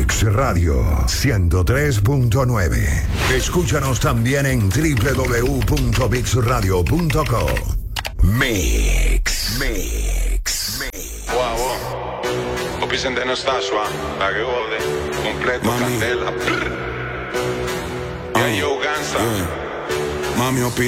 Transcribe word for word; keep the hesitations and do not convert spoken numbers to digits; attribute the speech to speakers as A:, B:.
A: Mix Radio ciento tres punto nueve. Escúchanos también en doble u doble u doble u punto mix radio punto com. Mix. Mix. Mix.
B: Wow, wow. Opi sente no sta qua, la che vuole. Completo,
C: Mami.
B: candela.
C: Ah,
B: Yeah, yo, gangsta.
C: yeah. Mami, Opi